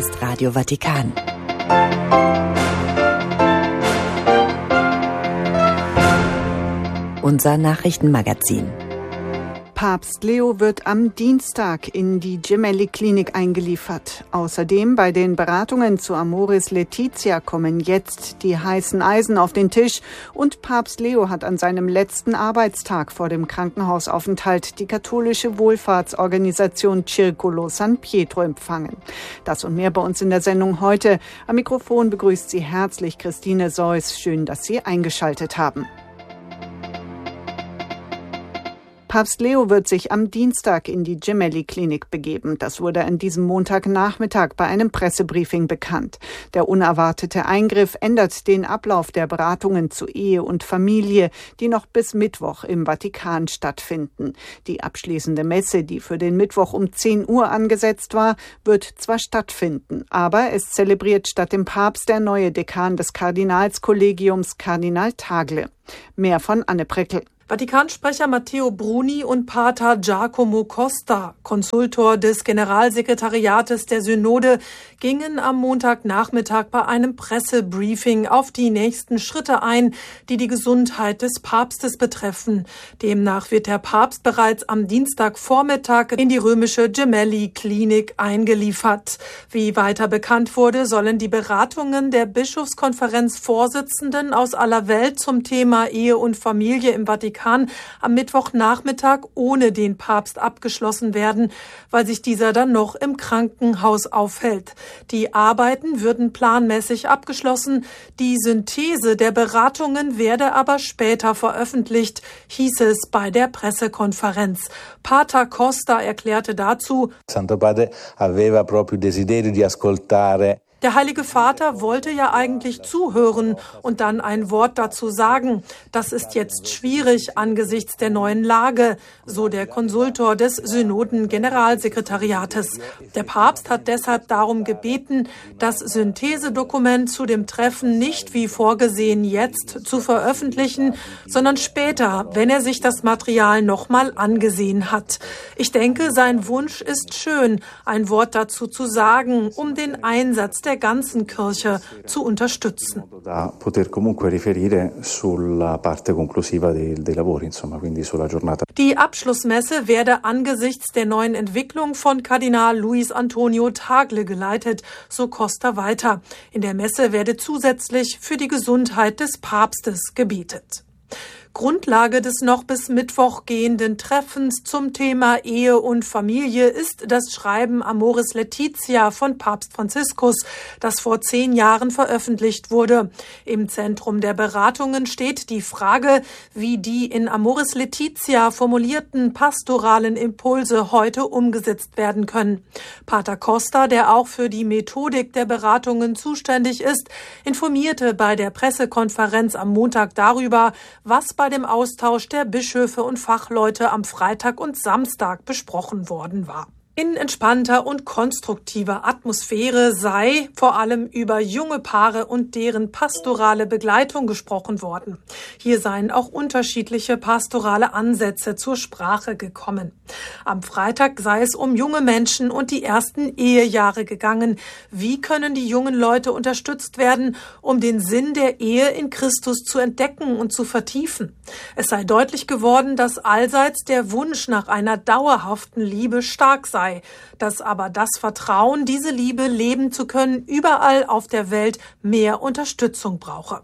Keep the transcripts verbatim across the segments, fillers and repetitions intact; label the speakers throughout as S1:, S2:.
S1: ist Radio Vatikan. Unser Nachrichtenmagazin.
S2: Papst Leo wird am Dienstag in die Gemelli-Klinik eingeliefert. Außerdem bei den Beratungen zu Amoris Laetitia kommen jetzt die heißen Eisen auf den Tisch. Und Papst Leo hat an seinem letzten Arbeitstag vor dem Krankenhausaufenthalt die katholische Wohlfahrtsorganisation Circolo San Pietro empfangen. Das und mehr bei uns in der Sendung heute. Am Mikrofon begrüßt Sie herzlich Christine Seuss. Schön, dass Sie eingeschaltet haben. Papst Leo wird sich am Dienstag in die Gemelli-Klinik begeben. Das wurde an diesem Montagnachmittag bei einem Pressebriefing bekannt. Der unerwartete Eingriff ändert den Ablauf der Beratungen zu Ehe und Familie, die noch bis Mittwoch im Vatikan stattfinden. Die abschließende Messe, die für den Mittwoch um zehn Uhr angesetzt war, wird zwar stattfinden, aber es zelebriert statt dem Papst der neue Dekan des Kardinalskollegiums, Kardinal Tagle. Mehr von Anne Preckel.
S3: Vatikansprecher Matteo Bruni und Pater Giacomo Costa, Konsultor des Generalsekretariates der Synode, gingen am Montagnachmittag bei einem Pressebriefing auf die nächsten Schritte ein, die die Gesundheit des Papstes betreffen. Demnach wird der Papst bereits am Dienstagvormittag in die römische Gemelli-Klinik eingeliefert. Wie weiter bekannt wurde, sollen die Beratungen der Bischofskonferenzvorsitzenden aus aller Welt zum Thema Ehe und Familie im Vatikan am Mittwochnachmittag ohne den Papst abgeschlossen werden, weil sich dieser dann noch im Krankenhaus aufhält. Die Arbeiten würden planmäßig abgeschlossen, die Synthese der Beratungen werde aber später veröffentlicht, hieß es bei der Pressekonferenz. Pater Costa erklärte dazu:
S4: Santo Padre aveva proprio desiderio di ascoltare.
S3: Der Heilige Vater wollte ja eigentlich zuhören und dann ein Wort dazu sagen. Das ist jetzt schwierig angesichts der neuen Lage, so der Konsultor des Synoden-Generalsekretariates. Der Papst hat deshalb darum gebeten, das Synthesedokument zu dem Treffen nicht wie vorgesehen jetzt zu veröffentlichen, sondern später, wenn er sich das Material nochmal angesehen hat. Ich denke, sein Wunsch ist schön, ein Wort dazu zu sagen, um den Einsatz der der ganzen Kirche zu unterstützen. Die Abschlussmesse werde angesichts der neuen Entwicklung von Kardinal Luis Antonio Tagle geleitet, so Costa weiter. In der Messe werde zusätzlich für die Gesundheit des Papstes gebetet. Grundlage des noch bis Mittwoch gehenden Treffens zum Thema Ehe und Familie ist das Schreiben Amoris Laetitia von Papst Franziskus, das vor zehn Jahren veröffentlicht wurde. Im Zentrum der Beratungen steht die Frage, wie die in Amoris Laetitia formulierten pastoralen Impulse heute umgesetzt werden können. Pater Costa, der auch für die Methodik der Beratungen zuständig ist, informierte bei der Pressekonferenz am Montag darüber, was bei dem Austausch der Bischöfe und Fachleute am Freitag und Samstag besprochen worden war. In entspannter und konstruktiver Atmosphäre sei vor allem über junge Paare und deren pastorale Begleitung gesprochen worden. Hier seien auch unterschiedliche pastorale Ansätze zur Sprache gekommen. Am Freitag sei es um junge Menschen und die ersten Ehejahre gegangen. Wie können die jungen Leute unterstützt werden, um den Sinn der Ehe in Christus zu entdecken und zu vertiefen? Es sei deutlich geworden, dass allseits der Wunsch nach einer dauerhaften Liebe stark sei. Dass aber das Vertrauen, diese Liebe leben zu können, überall auf der Welt mehr Unterstützung brauche.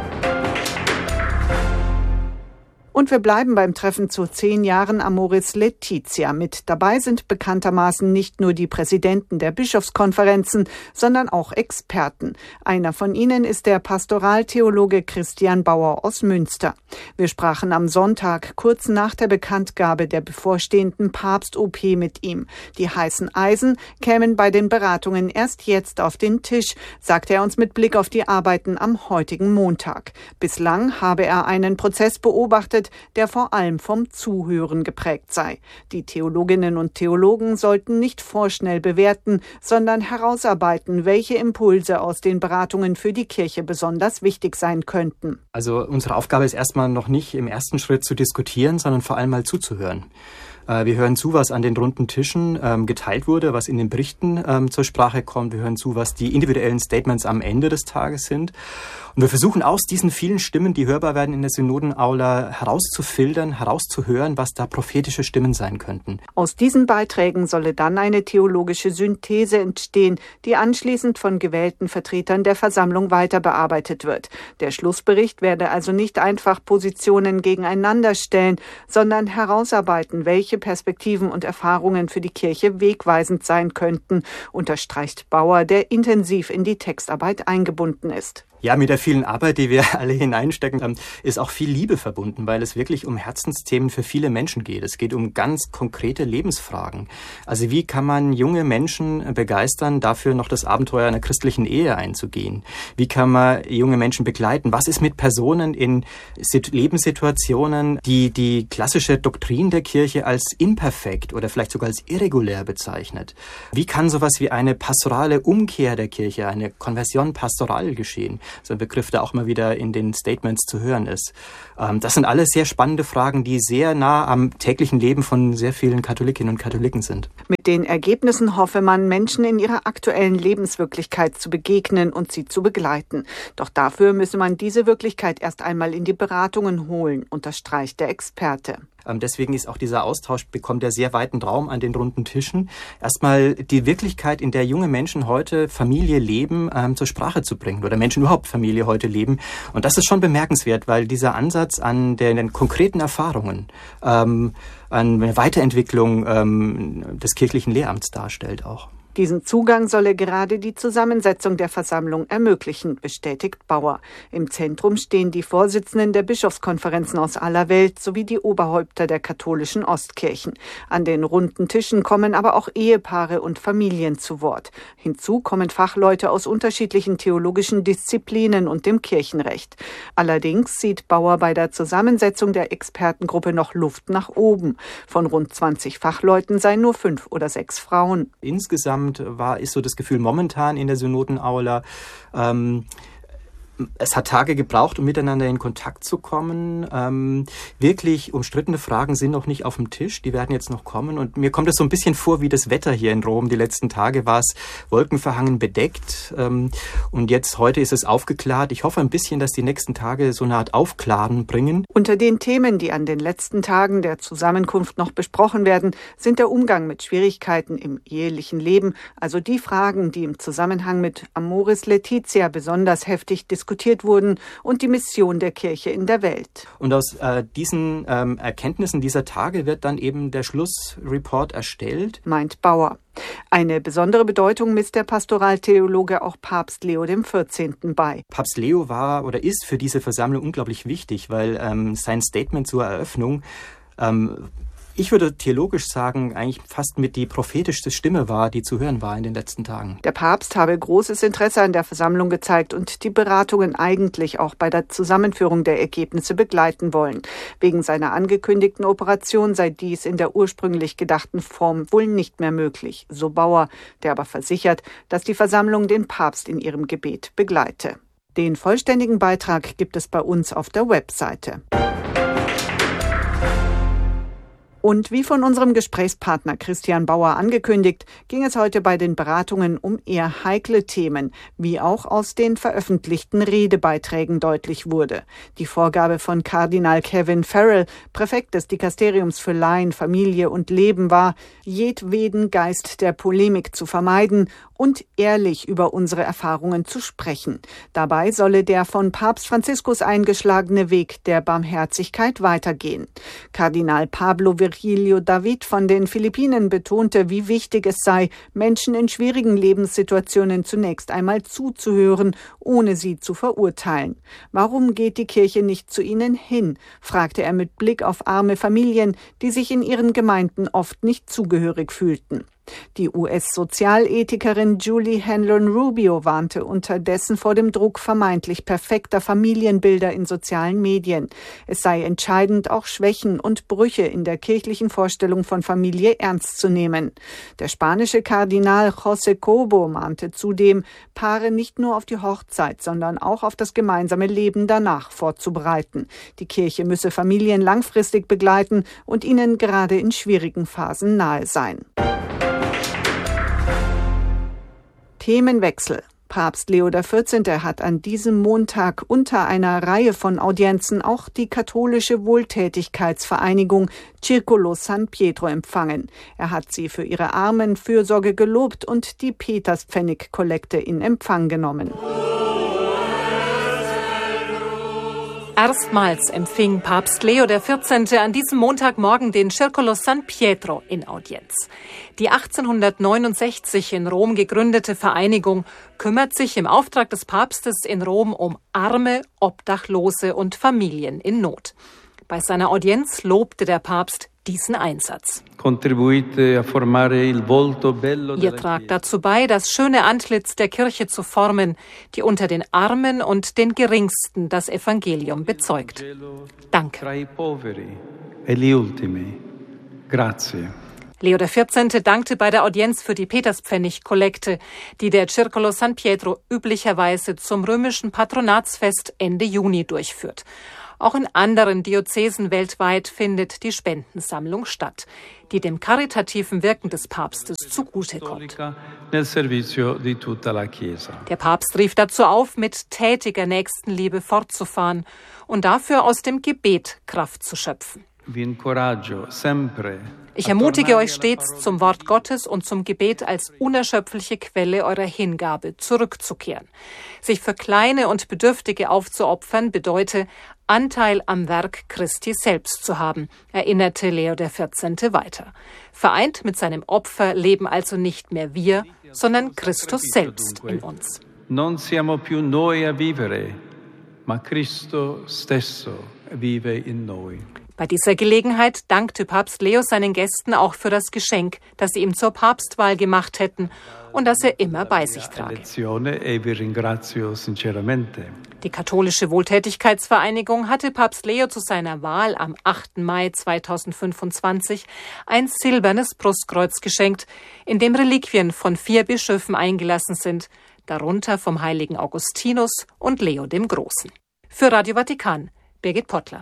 S2: Und wir bleiben beim Treffen zu zehn Jahren Amoris Laetitia. Mit dabei sind bekanntermaßen nicht nur die Präsidenten der Bischofskonferenzen, sondern auch Experten. Einer von ihnen ist der Pastoraltheologe Christian Bauer aus Münster. Wir sprachen am Sonntag kurz nach der Bekanntgabe der bevorstehenden Papst-O P mit ihm. Die heißen Eisen kämen bei den Beratungen erst jetzt auf den Tisch, sagte er uns mit Blick auf die Arbeiten am heutigen Montag. Bislang habe er einen Prozess beobachtet, der vor allem vom Zuhören geprägt sei. Die Theologinnen und Theologen sollten nicht vorschnell bewerten, sondern herausarbeiten, welche Impulse aus den Beratungen für die Kirche besonders wichtig sein könnten.
S5: Also unsere Aufgabe ist erstmal noch nicht im ersten Schritt zu diskutieren, sondern vor allem mal zuzuhören. Wir hören zu, was an den runden Tischen ähm, geteilt wurde, was in den Berichten ähm, zur Sprache kommt. Wir hören zu, was die individuellen Statements am Ende des Tages sind. Und wir versuchen aus diesen vielen Stimmen, die hörbar werden in der Synodenaula, herauszufiltern, herauszuhören, was da prophetische Stimmen sein könnten.
S2: Aus diesen Beiträgen solle dann eine theologische Synthese entstehen, die anschließend von gewählten Vertretern der Versammlung weiter bearbeitet wird. Der Schlussbericht werde also nicht einfach Positionen gegeneinander stellen, sondern herausarbeiten, welche Perspektiven und Erfahrungen für die Kirche wegweisend sein könnten, unterstreicht Bauer, der intensiv in die Textarbeit eingebunden ist.
S5: Ja, mit der vielen Arbeit, die wir alle hineinstecken, ist auch viel Liebe verbunden, weil es wirklich um Herzensthemen für viele Menschen geht. Es geht um ganz konkrete Lebensfragen. Also wie kann man junge Menschen begeistern, dafür noch das Abenteuer einer christlichen Ehe einzugehen? Wie kann man junge Menschen begleiten? Was ist mit Personen in Lebenssituationen, die die klassische Doktrin der Kirche als imperfekt oder vielleicht sogar als irregulär bezeichnet? Wie kann sowas wie eine pastorale Umkehr der Kirche, eine Konversion pastoral geschehen? So ein Begriff, der auch mal wieder in den Statements zu hören ist. Das sind alles sehr spannende Fragen, die sehr nah am täglichen Leben von sehr vielen Katholikinnen und Katholiken sind.
S2: Mit den Ergebnissen hoffe man, Menschen in ihrer aktuellen Lebenswirklichkeit zu begegnen und sie zu begleiten. Doch dafür müsse man diese Wirklichkeit erst einmal in die Beratungen holen, unterstreicht der Experte.
S5: Deswegen ist auch dieser Austausch, bekommt er sehr weiten Raum an den runden Tischen. Erstmal die Wirklichkeit, in der junge Menschen heute Familie leben, ähm, zur Sprache zu bringen oder Menschen überhaupt Familie heute leben. Und das ist schon bemerkenswert, weil dieser Ansatz an den, den konkreten Erfahrungen, ähm, an eine Weiterentwicklung ähm, des kirchlichen Lehramts darstellt auch.
S2: Diesen Zugang solle gerade die Zusammensetzung der Versammlung ermöglichen, bestätigt Bauer. Im Zentrum stehen die Vorsitzenden der Bischofskonferenzen aus aller Welt sowie die Oberhäupter der katholischen Ostkirchen. An den runden Tischen kommen aber auch Ehepaare und Familien zu Wort. Hinzu kommen Fachleute aus unterschiedlichen theologischen Disziplinen und dem Kirchenrecht. Allerdings sieht Bauer bei der Zusammensetzung der Expertengruppe noch Luft nach oben. Von rund zwanzig Fachleuten seien nur fünf oder sechs Frauen.
S5: Insgesamt war, ist so das Gefühl momentan in der Synodenaula, ähm, es hat Tage gebraucht, um miteinander in Kontakt zu kommen. Ähm, wirklich umstrittene Fragen sind noch nicht auf dem Tisch, die werden jetzt noch kommen. Und mir kommt es so ein bisschen vor wie das Wetter hier in Rom. Die letzten Tage war es wolkenverhangen bedeckt ähm, und jetzt heute ist es aufgeklärt. Ich hoffe ein bisschen, dass die nächsten Tage so eine Art Aufklaren bringen.
S2: Unter den Themen, die an den letzten Tagen der Zusammenkunft noch besprochen werden, sind der Umgang mit Schwierigkeiten im ehelichen Leben, also die Fragen, die im Zusammenhang mit Amoris Laetitia besonders heftig diskutiert diskutiert wurden und die Mission der Kirche in der Welt.
S5: Und aus äh, diesen ähm, Erkenntnissen dieser Tage wird dann eben der Schlussreport erstellt,
S2: meint Bauer. Eine besondere Bedeutung misst der Pastoraltheologe auch Papst Leo der vierzehnten bei.
S5: Papst Leo war oder ist für diese Versammlung unglaublich wichtig, weil ähm, sein Statement zur Eröffnung ähm, ich würde theologisch sagen, eigentlich fast mit die prophetischste Stimme war, die zu hören war in den letzten Tagen.
S2: Der Papst habe großes Interesse an der Versammlung gezeigt und die Beratungen eigentlich auch bei der Zusammenführung der Ergebnisse begleiten wollen. Wegen seiner angekündigten Operation sei dies in der ursprünglich gedachten Form wohl nicht mehr möglich, so Bauer, der aber versichert, dass die Versammlung den Papst in ihrem Gebet begleite. Den vollständigen Beitrag gibt es bei uns auf der Webseite. Und wie von unserem Gesprächspartner Christian Bauer angekündigt, ging es heute bei den Beratungen um eher heikle Themen, wie auch aus den veröffentlichten Redebeiträgen deutlich wurde. Die Vorgabe von Kardinal Kevin Farrell, Präfekt des Dikasteriums für Laien, Familie und Leben, war, jedweden Geist der Polemik zu vermeiden und ehrlich über unsere Erfahrungen zu sprechen. Dabei solle der von Papst Franziskus eingeschlagene Weg der Barmherzigkeit weitergehen. Kardinal Pablo Virgilio David von den Philippinen betonte, wie wichtig es sei, Menschen in schwierigen Lebenssituationen zunächst einmal zuzuhören, ohne sie zu verurteilen. Warum geht die Kirche nicht zu ihnen hin? Fragte er mit Blick auf arme Familien, die sich in ihren Gemeinden oft nicht zugehörig fühlten. Die U S-Sozialethikerin Julie Hanlon-Rubio warnte unterdessen vor dem Druck vermeintlich perfekter Familienbilder in sozialen Medien. Es sei entscheidend, auch Schwächen und Brüche in der kirchlichen Vorstellung von Familie ernst zu nehmen. Der spanische Kardinal José Cobo mahnte zudem, Paare nicht nur auf die Hochzeit, sondern auch auf das gemeinsame Leben danach vorzubereiten. Die Kirche müsse Familien langfristig begleiten und ihnen gerade in schwierigen Phasen nahe sein. Themenwechsel. Papst Leo der vierzehnte hat an diesem Montag unter einer Reihe von Audienzen auch die katholische Wohltätigkeitsvereinigung Circolo San Pietro empfangen. Er hat sie für ihre Armenfürsorge gelobt und die Peterspfennig-Kollekte in Empfang genommen.
S6: Erstmals empfing Papst Leo der vierzehnte an diesem Montagmorgen den Circolo San Pietro in Audienz. Die achtzehnhundertneunundsechzig in Rom gegründete Vereinigung kümmert sich im Auftrag des Papstes in Rom um Arme, Obdachlose und Familien in Not. Bei seiner Audienz lobte der Papst diesen Einsatz. Ihr tragt dazu bei, das schöne Antlitz der Kirche zu formen, die unter den Armen und den Geringsten das Evangelium bezeugt. Danke. Leo der vierzehnte dankte bei der Audienz für die Peterspfennig-Kollekte, die der Circolo San Pietro üblicherweise zum römischen Patronatsfest Ende Juni durchführt. Auch in anderen Diözesen weltweit findet die Spendensammlung statt, die dem karitativen Wirken des Papstes zugutekommt. Der Papst rief dazu auf, mit tätiger Nächstenliebe fortzufahren und dafür aus dem Gebet Kraft zu schöpfen. Ich ermutige euch stets, zum Wort Gottes und zum Gebet als unerschöpfliche Quelle eurer Hingabe zurückzukehren. Sich für Kleine und Bedürftige aufzuopfern, bedeutet, Anteil am Werk Christi selbst zu haben, erinnerte Leo der vierzehnte weiter. Vereint mit seinem Opfer leben also nicht mehr wir, sondern Christus selbst in uns. Non siamo più noi a vivere, ma Cristo stesso vive in noi. Bei dieser Gelegenheit dankte Papst Leo seinen Gästen auch für das Geschenk, das sie ihm zur Papstwahl gemacht hätten und das er immer bei sich trage. Die katholische Wohltätigkeitsvereinigung hatte Papst Leo zu seiner Wahl am achten Mai zweitausendfünfundzwanzig ein silbernes Brustkreuz geschenkt, in dem Reliquien von vier Bischöfen eingelassen sind, darunter vom heiligen Augustinus und Leo dem Großen. Für Radio Vatikan, Birgit Pottler.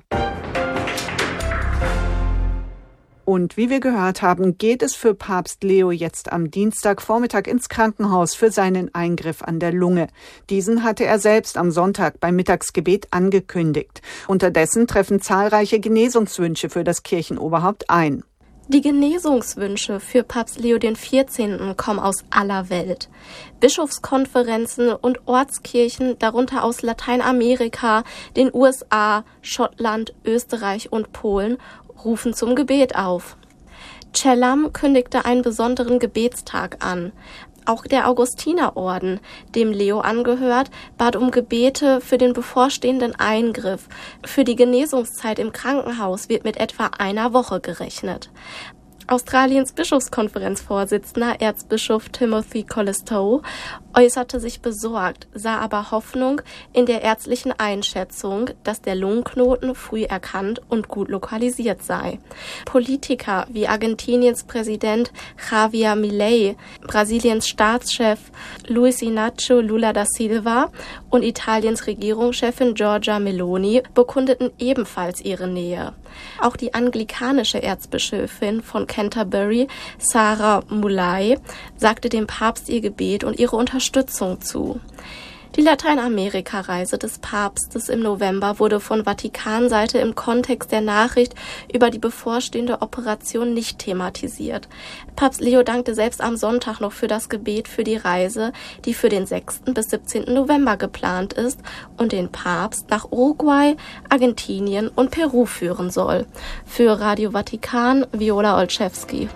S2: Und wie wir gehört haben, geht es für Papst Leo jetzt am Dienstagvormittag ins Krankenhaus für seinen Eingriff an der Lunge. Diesen hatte er selbst am Sonntag beim Mittagsgebet angekündigt. Unterdessen treffen zahlreiche Genesungswünsche für das Kirchenoberhaupt ein.
S7: Die Genesungswünsche für Papst Leo der vierzehnte kommen aus aller Welt. Bischofskonferenzen und Ortskirchen, darunter aus Lateinamerika, den U S A, Schottland, Österreich und Polen, rufen zum Gebet auf. Cellam kündigte einen besonderen Gebetstag an. Auch der Augustinerorden, dem Leo angehört, bat um Gebete für den bevorstehenden Eingriff. Für die Genesungszeit im Krankenhaus wird mit etwa einer Woche gerechnet. Australiens Bischofskonferenzvorsitzender Erzbischof Timothy Colestow äußerte sich besorgt, sah aber Hoffnung in der ärztlichen Einschätzung, dass der Lungenknoten früh erkannt und gut lokalisiert sei. Politiker wie Argentiniens Präsident Javier Milei, Brasiliens Staatschef Luiz Inácio Lula da Silva und Italiens Regierungschefin Giorgia Meloni bekundeten ebenfalls ihre Nähe. Auch die anglikanische Erzbischöfin von Canterbury, Sarah Mulay, sagte dem Papst ihr Gebet und ihre Unterstützung zu. Die Lateinamerika-Reise des Papstes im November wurde von Vatikanseite im Kontext der Nachricht über die bevorstehende Operation nicht thematisiert. Papst Leo dankte selbst am Sonntag noch für das Gebet für die Reise, die für den sechsten bis siebzehnten November geplant ist und den Papst nach Uruguay, Argentinien und Peru führen soll. Für Radio Vatikan, Viola Olszewski.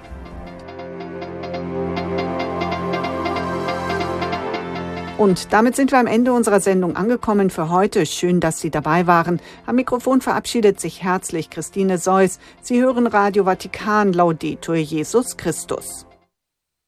S2: Und damit sind wir am Ende unserer Sendung angekommen für heute. Schön, dass Sie dabei waren. Am Mikrofon verabschiedet sich herzlich Christine Seuss. Sie hören Radio Vatikan, Laudetur Jesus Christus.